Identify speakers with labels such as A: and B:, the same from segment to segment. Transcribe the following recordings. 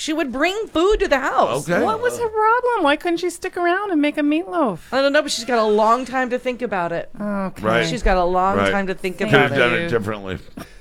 A: She would bring food to the house.
B: Okay.
C: What was her problem? Why couldn't she stick around and make a meatloaf?
A: I don't know, but she's got a long time to think about it.
C: Okay.
B: Right.
A: She's got a long
B: Right.
A: time to think
B: Could
A: about
B: have done
A: it.
B: it differently.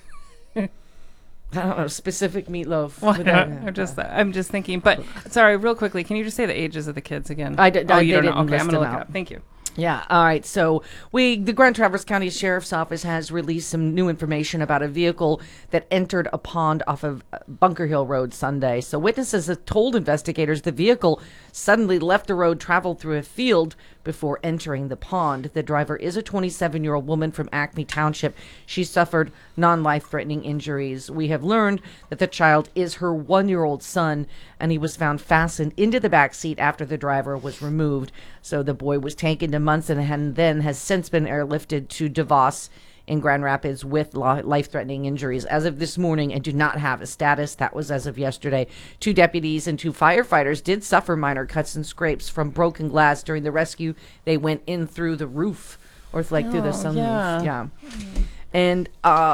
A: I don't know, specific meatloaf.
C: Well,
A: Would that-
C: I'm just thinking. But sorry, real quickly, can you just say the ages of the kids again?
A: I did-
C: Oh,
A: I-
C: you
A: they
C: don't know.
A: didn't
C: Okay, I'm
A: list
C: gonna
A: them
C: look it
A: out.
C: up. Thank you.
A: Yeah. All right. So the Grand Traverse County Sheriff's Office has released some new information about a vehicle that entered a pond off of Bunker Hill Road Sunday. So witnesses have told investigators the vehicle suddenly left the road, traveled through a field before entering the pond. The driver is a 27-year-old woman from Acme Township. She suffered non-life-threatening injuries. We have learned that the child is her 1-year-old son, and he was found fastened into the back seat after the driver was removed. So the boy was taken to Munson and then has since been airlifted to DeVos in Grand Rapids with life-threatening injuries as of this morning and do not have a status. That was as of yesterday. 2 deputies and 2 firefighters did suffer minor cuts and scrapes from broken glass during the rescue. They went in through the roof or through the sunroof. Yeah. And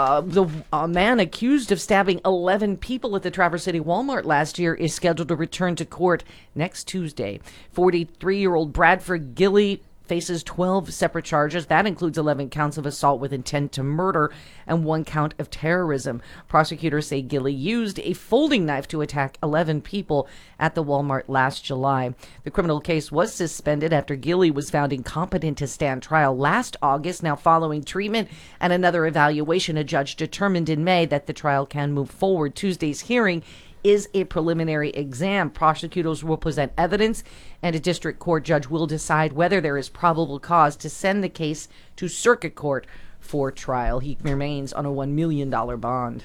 A: a man accused of stabbing 11 people at the Traverse City Walmart last year is scheduled to return to court next Tuesday. 43-year-old Bradford Gilly faces 12 separate charges. That includes 11 counts of assault with intent to murder and 1 count of terrorism. Prosecutors say Gilly used a folding knife to attack 11 people at the Walmart last July. The criminal case was suspended after Gilly was found incompetent to stand trial last August. Now, following treatment and another evaluation, a judge determined in May that the trial can move forward. Tuesday's hearing is a preliminary exam. Prosecutors will present evidence, and a district court judge will decide whether there is probable cause to send the case to circuit court for trial. He remains on a $1 million bond.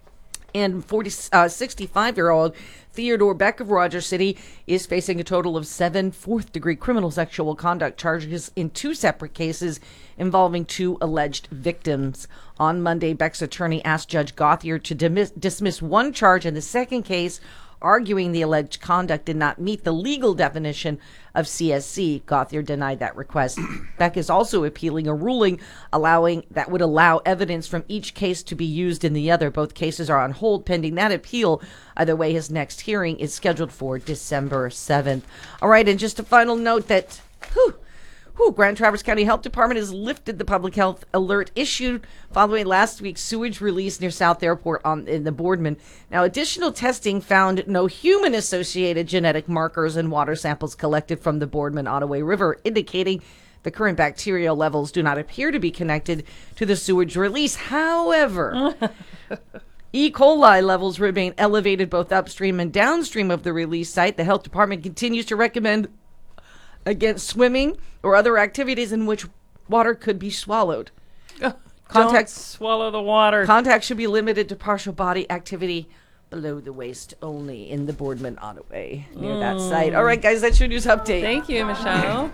A: And 65-year-old Theodore Beck of Rogers City is facing a total of 7 fourth-degree criminal sexual conduct charges in 2 separate cases involving 2 alleged victims. On Monday, Beck's attorney asked Judge Gauthier to dismiss 1 charge in the second case, arguing the alleged conduct did not meet the legal definition of CSC. Gauthier denied that request. Beck is also appealing a ruling that would allow evidence from each case to be used in the other. Both cases are on hold pending that appeal. Either way, his next hearing is scheduled for December 7th. All right, and just a final note that Grand Traverse County Health Department has lifted the public health alert issued following last week's sewage release near South Airport in the Boardman. Now, additional testing found no human-associated genetic markers in water samples collected from the Boardman Ottaway River, indicating the current bacterial levels do not appear to be connected to the sewage release. However, E. coli levels remain elevated both upstream and downstream of the release site. The health department continues to recommend against swimming or other activities in which water could be swallowed.
C: Don't swallow the water.
A: Contact should be limited to partial body activity below the waist only in the Boardman Ottaway near that site. All right, guys, that's your news update.
C: Thank you, Michelle.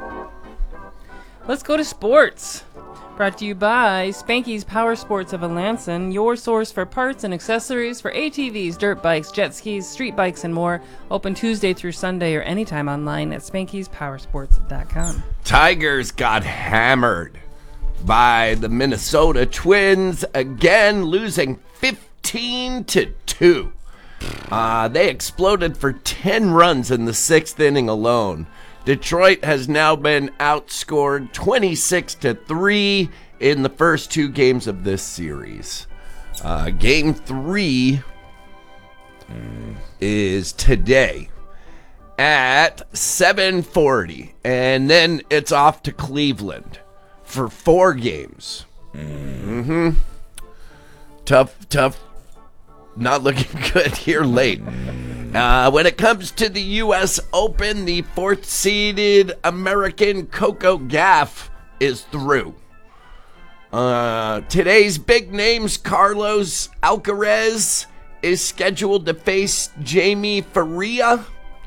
C: Let's go to sports. Brought to you by Spanky's Power Sports of Alanson, your source for parts and accessories for ATVs, dirt bikes, jet skis, street bikes, and more. Open Tuesday through Sunday or anytime online at Spanky'sPowersports.com.
B: Tigers got hammered by the Minnesota Twins, again losing 15-2. They exploded for 10 runs in the 6th inning alone. Detroit has now been outscored 26-3 in the first 2 games of this series. Game 3 is today at 7:40, and then it's off to Cleveland for 4 games. Tough. Not looking good here late. When it comes to the U.S. Open, the 4th-seeded American Coco Gauff is through. Today's big names, Carlos Alcaraz is scheduled to face Jamie Faria.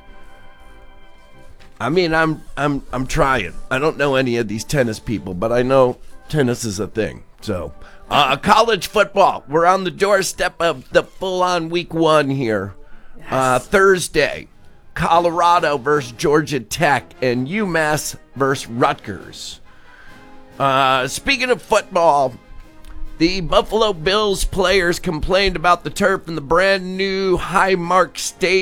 B: I mean, I'm trying. I don't know any of these tennis people, but I know tennis is a thing. So, college football. We're on the doorstep of the full-on week 1 here. Yes. Thursday, Colorado versus Georgia Tech and UMass versus Rutgers. Speaking of football, the Buffalo Bills players complained about the turf in the brand new Highmark Stadium.